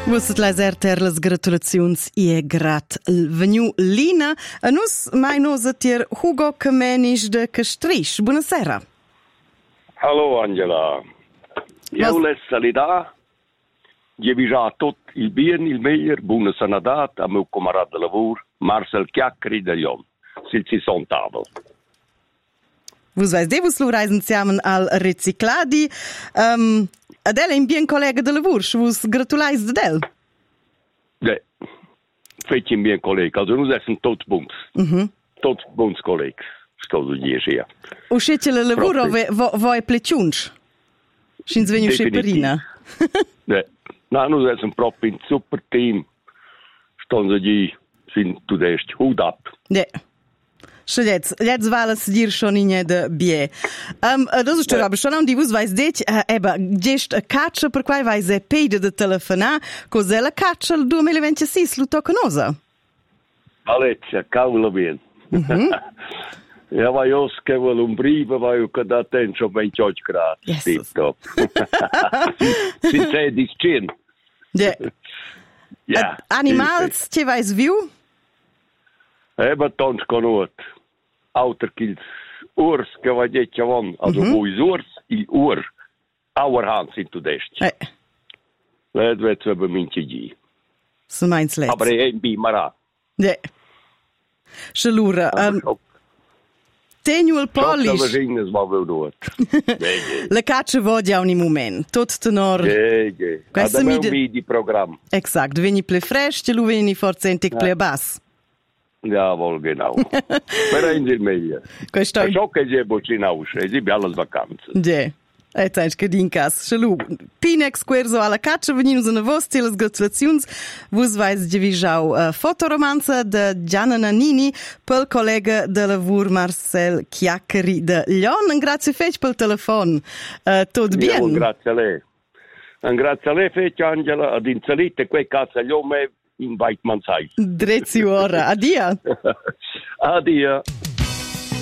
Vusset laser ter las gratulaziuns e grat veniu Lina a nus mai nos tier Hugo Kamenisch de Castrisch. Buonasera. Hallo Angela. Io les salida. Gli già tot il bien, il meglio, buona sanadat a mio camarada de lavoro, Marcel Chiaccheri de Lyon. Si son tavol. Vus vais devus lu reisen zusammen al Recicladi. Adel è un bien collega de lavoro, vus gratulais d'Adel. Ne, fece un bien collega. Also noi siamo tutti buoni. Tutti buoni colleghi. Sto dicendo. Uscite la lavoro voi pleciunci? Scins veniu sceperina. Ne, no, noi siamo proprio un super team. Sto dicendo, sind tu dest, hut ab. Ne. Jetzt valas dir schon in de bie. Das ist aber schon an die vus vais det, gest a caccia per quai vais e peide de telefona, cos'è la caccia il 2026 lu tocca nosa. Alezia, cavolo bien. Ja, vai osche vol un brivo, vai o cada tencio 28 gradi. Jesus. Top. Sin sei discin. Ja. Animals, ti vais viu? Tons conot. Auter kils urs che va detja van. Also vois urs, il ur. Our hands into dest. Led vet we beminche gi. So meins let's. Aber ein bi mara. Ja. Schalura. Tenho il polish. Tot de va wel doet. La caccia vodia un moment. Tot tenor. Questo mi di programma. Exact. Veni ple fresh, lu veni forse entic ple bas. Jawohl, genau. Per il meglio. Questo è ciò che è bocina usce, è bella vacanza. Ja. Tens che din cas. Shalu. Pinex querzo alla caccia venimos una voste las gratulazions. Vus vais divisau fotoromanza de Gianna Nannini pel collega de lavur Marcel Chiaccheri de Lyon. Grazie fech pel telefon. Tot bien. Grazie a lei. Grazie a lei fech Angela ad insalite quei casa Liome in Weitmannsheim. Drezzi ora. Adia. Adia.